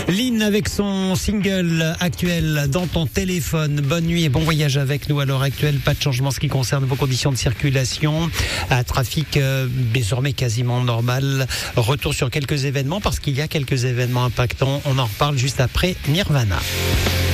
Lynn avec son single actuel dans ton téléphone. Bonne nuit et bon voyage avec nous à l'heure actuelle. Pas de changement en ce qui concerne vos conditions de circulation. Un trafic désormais quasiment normal. Retour sur quelques événements parce qu'il y a quelques événements impactants. On en reparle juste après Nirvana.